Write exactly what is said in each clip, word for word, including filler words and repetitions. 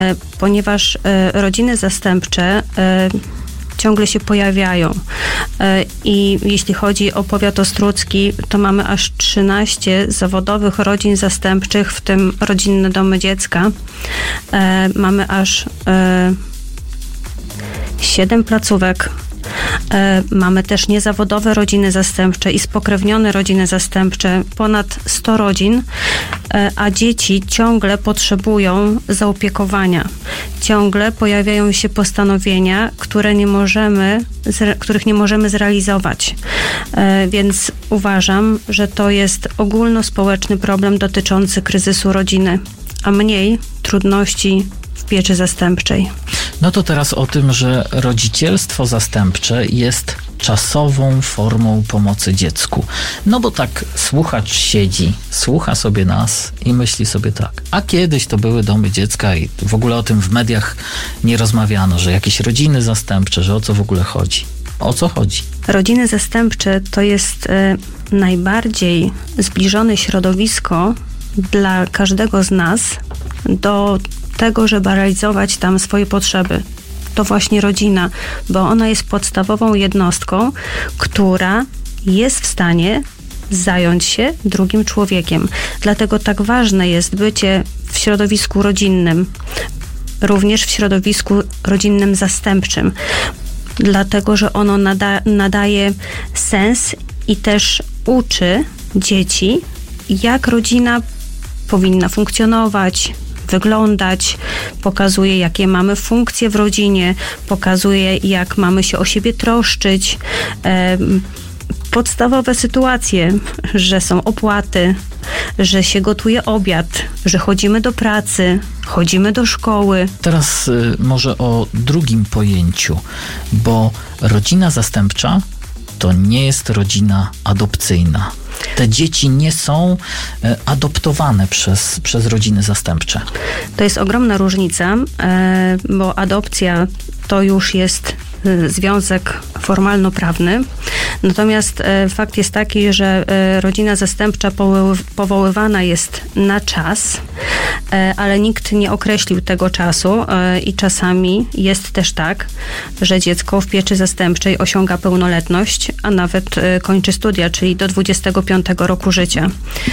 ponieważ rodziny zastępcze ciągle się pojawiają. I jeśli chodzi o powiat ostródzki, to mamy aż trzynaście zawodowych rodzin zastępczych, w tym rodzinne domy dziecka. Mamy aż siedem placówek. Mamy też niezawodowe rodziny zastępcze i spokrewnione rodziny zastępcze, ponad sto rodzin, a dzieci ciągle potrzebują zaopiekowania. Ciągle pojawiają się postanowienia, które nie możemy, których nie możemy zrealizować. Więc uważam, że to jest ogólnospołeczny problem dotyczący kryzysu rodziny, a mniej trudności w pieczy zastępczej. No to teraz o tym, że rodzicielstwo zastępcze jest czasową formą pomocy dziecku. No bo tak słuchacz siedzi, słucha sobie nas i myśli sobie tak, a kiedyś to były domy dziecka i w ogóle o tym w mediach nie rozmawiano, że jakieś rodziny zastępcze, że o co w ogóle chodzi. O co chodzi? Rodziny zastępcze to jest y, najbardziej zbliżone środowisko dla każdego z nas do tego, żeby realizować tam swoje potrzeby. To właśnie rodzina, bo ona jest podstawową jednostką, która jest w stanie zająć się drugim człowiekiem. Dlatego tak ważne jest bycie w środowisku rodzinnym, również w środowisku rodzinnym zastępczym, dlatego że ono nada, nadaje sens i też uczy dzieci, jak rodzina powinna funkcjonować, wyglądać, pokazuje, jakie mamy funkcje w rodzinie, pokazuje, jak mamy się o siebie troszczyć. E, podstawowe sytuacje, że są opłaty, że się gotuje obiad, że chodzimy do pracy, chodzimy do szkoły. Teraz y, może o drugim pojęciu, bo rodzina zastępcza to nie jest rodzina adopcyjna. Te dzieci nie są adoptowane przez, przez rodziny zastępcze. To jest ogromna różnica, bo adopcja to już jest związek formalno-prawny. Natomiast fakt jest taki, że rodzina zastępcza powoływana jest na czas, ale nikt nie określił tego czasu i czasami jest też tak, że dziecko w pieczy zastępczej osiąga pełnoletność, a nawet kończy studia, czyli do dwudziestego piątego roku życia.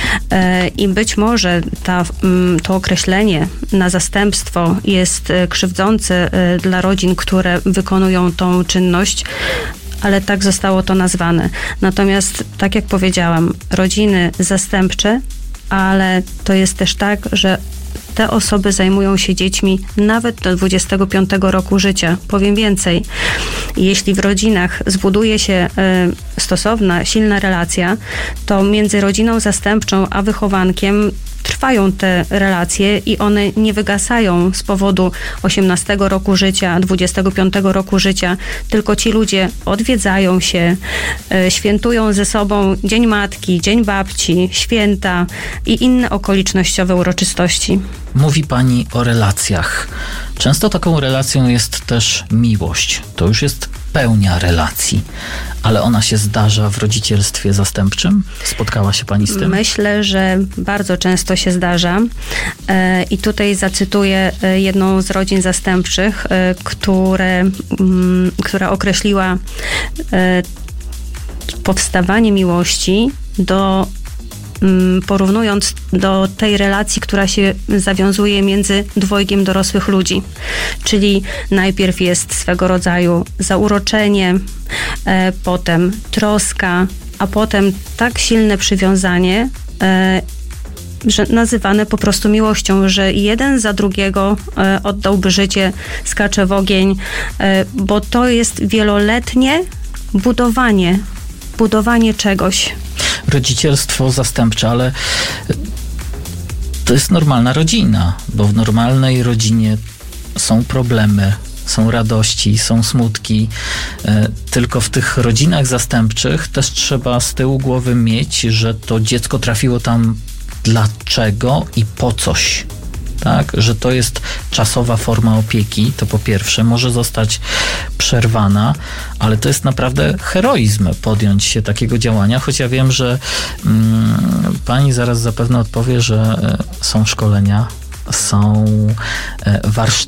I być może ta, to określenie na zastępstwo jest krzywdzące dla rodzin, które wykonują tą czynność, ale tak zostało to nazwane. Natomiast, tak jak powiedziałam, rodziny zastępcze, ale to jest też tak, że te osoby zajmują się dziećmi nawet do dwudziestego piątego roku życia. Powiem więcej. Jeśli w rodzinach zbuduje się y, stosowna, silna relacja, to między rodziną zastępczą a wychowankiem trwają te relacje i one nie wygasają z powodu osiemnastego roku życia, dwudziestego piątego roku życia, tylko ci ludzie odwiedzają się, y, świętują ze sobą Dzień Matki, Dzień Babci, święta i inne okolicznościowe uroczystości. Mówi pani o relacjach. Często taką relacją jest też miłość. To już jest pełnia relacji, ale ona się zdarza w rodzicielstwie zastępczym? Spotkała się pani z tym? Myślę, że bardzo często się zdarza i tutaj zacytuję jedną z rodzin zastępczych, które, która określiła powstawanie miłości do porównując do tej relacji, która się zawiązuje między dwojgiem dorosłych ludzi. Czyli najpierw jest swego rodzaju zauroczenie, e, potem troska, a potem tak silne przywiązanie, e, że nazywane po prostu miłością, że jeden za drugiego e, oddałby życie, skacze w ogień, e, bo to jest wieloletnie budowanie, budowanie czegoś. Rodzicielstwo zastępcze, ale to jest normalna rodzina, bo w normalnej rodzinie są problemy, są radości, są smutki. Tylko w tych rodzinach zastępczych też trzeba z tyłu głowy mieć, że to dziecko trafiło tam dlaczego i po coś. Tak, że to jest czasowa forma opieki, to po pierwsze może zostać przerwana, ale to jest naprawdę heroizm podjąć się takiego działania, choć ja wiem, że mm, pani zaraz zapewne odpowie, że y, są szkolenia są warsztaty,